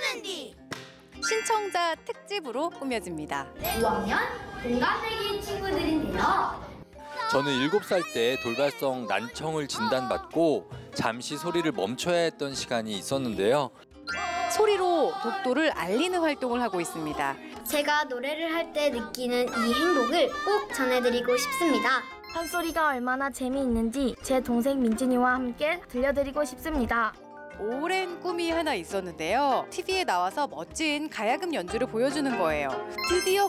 밴디 신청자 특집으로 꾸며집니다. 5학년 동갑내기 친구들인데요. 저는 7살 때 돌발성 난청을 진단받고 잠시 소리를 멈춰야 했던 시간이 있었는데요. 소리로 독도를 알리는 활동을 하고 있습니다. 제가 노래를 할 때 느끼는 이 행복을 꼭 전해드리고 싶습니다. 판소리가 얼마나 재미있는지 제 동생 민진이와 함께 들려드리고 싶습니다. 오랜 꿈이 하나 있었는데요. TV에 나와서 멋진 가야금 연주를 보여주는 거예요. 드디어